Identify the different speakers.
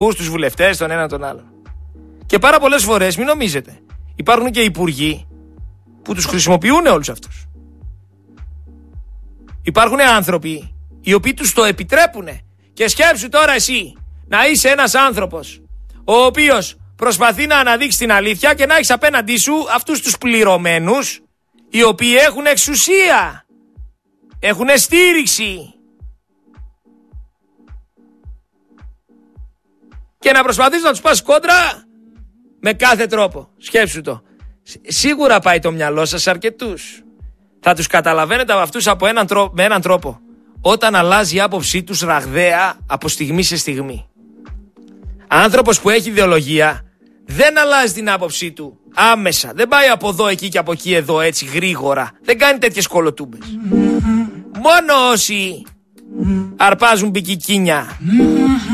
Speaker 1: τους βουλευτές, τον ένα τον άλλο. Και πάρα πολλές φορές, μην νομίζετε, υπάρχουν και υπουργοί που τους χρησιμοποιούν όλους αυτούς. Υπάρχουν άνθρωποι οι οποίοι τους το επιτρέπουν. Και σκέψου τώρα εσύ να είσαι ένας άνθρωπος ο οποίος προσπαθεί να αναδείξει την αλήθεια και να έχεις απέναντί σου αυτούς τους πληρωμένους οι οποίοι έχουν εξουσία, έχουν στήριξη. Και να προσπαθείς να τους πας κόντρα με κάθε τρόπο. Σκέψου το. Σίγουρα πάει το μυαλό σας σε αρκετούς. Θα τους καταλαβαίνετε από αυτούς με έναν τρόπο. Όταν αλλάζει η άποψή τους ραγδαία από στιγμή σε στιγμή. Άνθρωπος που έχει ιδεολογία δεν αλλάζει την άποψή του άμεσα. Δεν πάει από εδώ εκεί και από εκεί εδώ έτσι γρήγορα. Δεν κάνει τέτοιες κολοτούμπες. Μόνο όσοι αρπάζουν πικικίνια